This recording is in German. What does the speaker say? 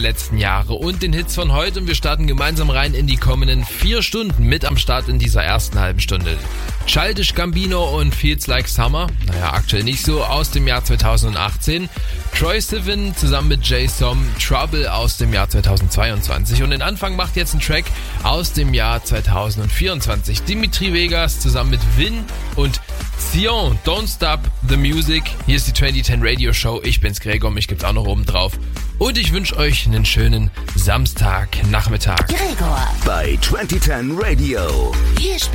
letzten Jahre und den Hits von heute. Und wir starten gemeinsam rein in die kommenden 4 Stunden mit am Start in dieser ersten halben Stunde. Childish Gambino und Feels Like Summer, naja, aktuell nicht so, aus dem Jahr 2018. Troye Sivan zusammen mit Jay Som, Trouble aus dem Jahr 2022. Und den Anfang macht jetzt ein Track aus dem Jahr 2024. Dimitri Vegas zusammen mit Vin und Sion, Don't Stop the Music. Hier ist die 2010 Radio Show. Ich bin's Gregor, mich gibt's auch noch oben drauf. Und ich wünsche euch einen schönen Samstagnachmittag. Gregor bei 2010 Radio. Hier